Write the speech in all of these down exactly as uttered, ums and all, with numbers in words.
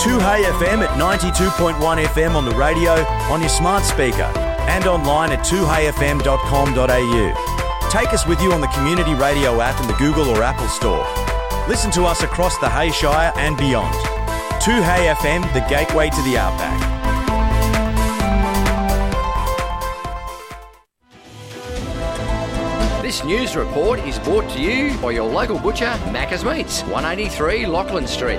two Hey F M at ninety-two point one F M on the radio, on your smart speaker, and online at two hey f m dot com dot a u. Take us with you on the Community Radio app in the Google or Apple Store. Listen to us across the Hay Shire and beyond. two Hey F M, the gateway to the outback. This news report is brought to you by your local butcher, Macca's Meats, one eighty-three Lachlan Street.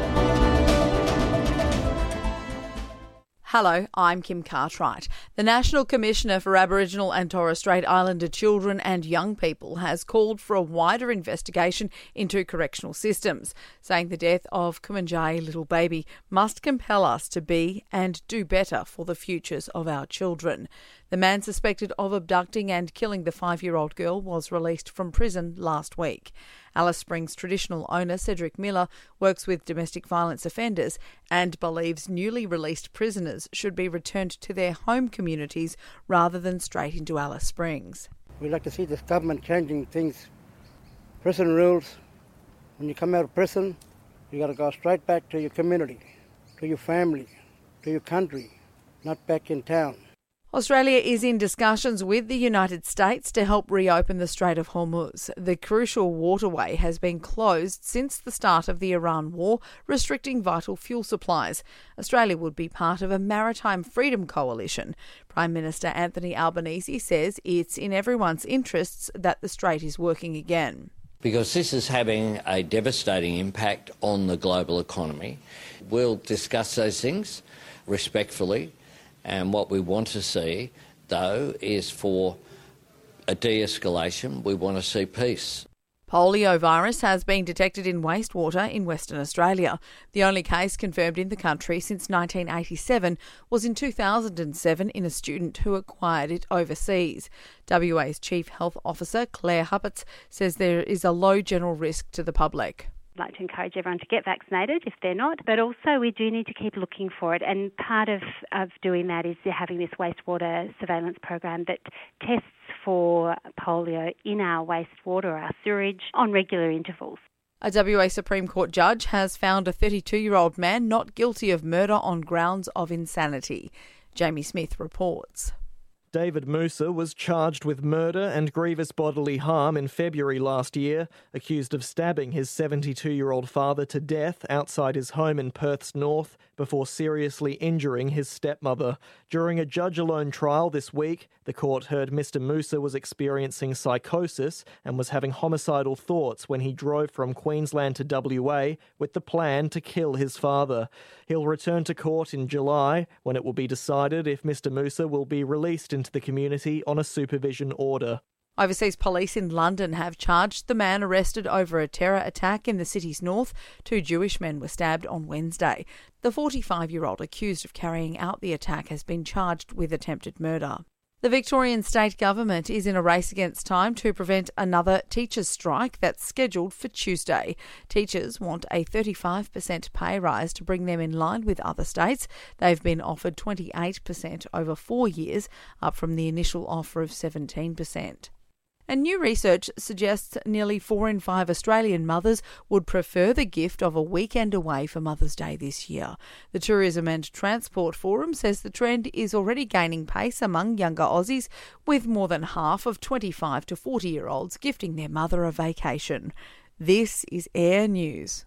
Hello, I'm Kim Cartwright. The National Commissioner for Aboriginal and Torres Strait Islander Children and Young People has called for a wider investigation into correctional systems, saying the death of Kumanjayi little baby must compel us to be and do better for the futures of our children. The man suspected of abducting and killing the five-year-old girl was released from prison last week. Alice Springs traditional owner Cedric Miller works with domestic violence offenders and believes newly released prisoners should be returned to their home communities rather than straight into Alice Springs. We'd like to see this government changing things. Prison rules, when you come out of prison, you got to go straight back to your community, to your family, to your country, not back in town. Australia is in discussions with the United States to help reopen the Strait of Hormuz. The crucial waterway has been closed since the start of the Iran war, restricting vital fuel supplies. Australia would be part of a maritime freedom coalition. Prime Minister Anthony Albanese says it's in everyone's interests that the strait is working again. Because this is having a devastating impact on the global economy. We'll discuss those things respectfully. And what we want to see, though, is for a de-escalation. We want to see peace. Polio virus has been detected in wastewater in Western Australia. The only case confirmed in the country since nineteen eighty-seven was in two thousand seven in a student who acquired it overseas. W A's Chief Health Officer, Claire Huppatz, says there is a low general risk to the public. I'd like to encourage everyone to get vaccinated if they're not, but also we do need to keep looking for it. And part of, of doing that is having this wastewater surveillance program that tests for polio in our wastewater, our sewage, on regular intervals. A W A Supreme Court judge has found a thirty-two-year-old man not guilty of murder on grounds of insanity. Jamie Smith reports. David Musa was charged with murder and grievous bodily harm in February last year, accused of stabbing his seventy-two-year-old father to death outside his home in Perth's north before seriously injuring his stepmother. During a judge-alone trial this week, the court heard Mister Musa was experiencing psychosis and was having homicidal thoughts when he drove from Queensland to W A with the plan to kill his father. He'll return to court in July, when it will be decided if Mister Musa will be released into the community on a supervision order. Overseas police in London have charged the man arrested over a terror attack in the city's north. Two Jewish men were stabbed on Wednesday. The forty-five-year-old accused of carrying out the attack has been charged with attempted murder. The Victorian state government is in a race against time to prevent another teachers' strike that's scheduled for Tuesday. Teachers want a thirty-five percent pay rise to bring them in line with other states. They've been offered twenty-eight percent over four years, up from the initial offer of seventeen percent. And new research suggests nearly four in five Australian mothers would prefer the gift of a weekend away for Mother's Day this year. The Tourism and Transport Forum says the trend is already gaining pace among younger Aussies, with more than half of twenty-five to forty-year-olds gifting their mother a vacation. This is Air News.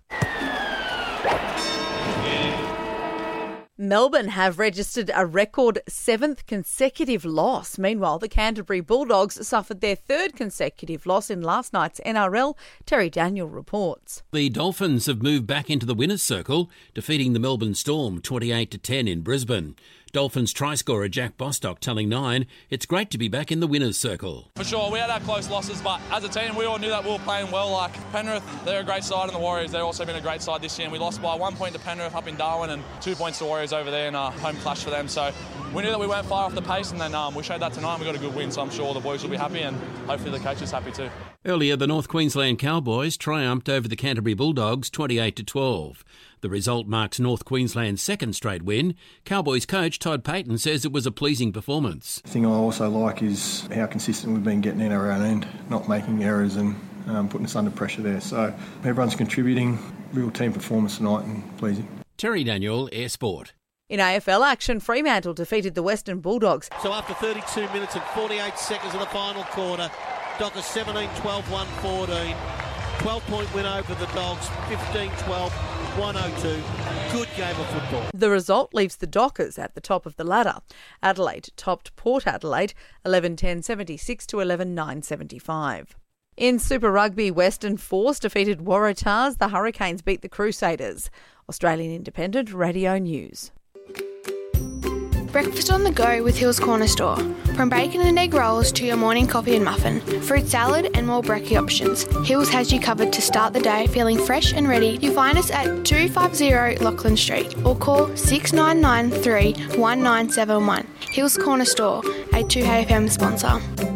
Melbourne have registered a record seventh consecutive loss. Meanwhile, the Canterbury Bulldogs suffered their third consecutive loss in last night's N R L. Terry Daniel reports. The Dolphins have moved back into the winner's circle, defeating the Melbourne Storm twenty-eight to ten in Brisbane. Dolphins try scorer Jack Bostock telling Nine, it's great to be back in the winner's circle. For sure, we had our close losses, but as a team, we all knew that we were playing well. Like Penrith, they're a great side, and the Warriors, they've also been a great side this year. And we lost by one point to Penrith up in Darwin and two points to Warriors over there in a home clash for them. So we knew that we weren't far off the pace, and then um, we showed that tonight. We got a good win, so I'm sure the boys will be happy, and hopefully the coach is happy too. Earlier, the North Queensland Cowboys triumphed over the Canterbury Bulldogs twenty-eight to twelve. The result marks North Queensland's second straight win. Cowboys coach Todd Payton says it was a pleasing performance. The thing I also like is how consistent we've been getting in our own end, not making errors and um, putting us under pressure there. So everyone's contributing, real team performance tonight and pleasing. Terry Daniel, Air Sport. In A F L action, Fremantle defeated the Western Bulldogs. So after thirty-two minutes and forty-eight seconds of the final quarter, Dockers seventeen twelve, one fourteen. twelve-point win over the Dogs, fifteen twelve, one oh two. Good game of football. The result leaves the Dockers at the top of the ladder. Adelaide topped Port Adelaide eleven ten seventy-six to eleven nine seventy-five. In Super Rugby, Western Force defeated Waratahs. The Hurricanes beat the Crusaders. Australian Independent Radio News. Breakfast on the go with Hills Corner Store. From bacon and egg rolls to your morning coffee and muffin, fruit salad and more brekkie options, Hills has you covered to start the day feeling fresh and ready. You find us at two fifty Lachlan Street or call six nine nine three, one nine seven one. Hills Corner Store, a two H F M sponsor.